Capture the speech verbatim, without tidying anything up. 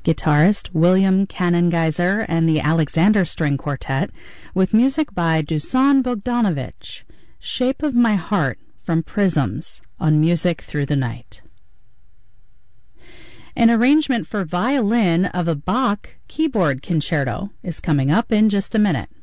guitarist William Kanengeiser and the Alexander String Quartet, with music by Dusan Bogdanovich. Shape of My Heart from Prisms on Music Through the Night. An arrangement for violin of a Bach keyboard concerto is coming up in just a minute.